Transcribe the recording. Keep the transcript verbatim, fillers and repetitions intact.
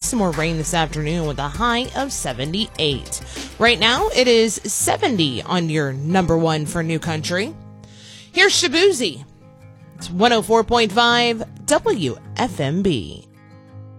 Some more rain this afternoon with a high of seventy-eight. Right now, it is seventy on your number one for New Country. Here's Shaboozey. It's one oh four point five W F M B.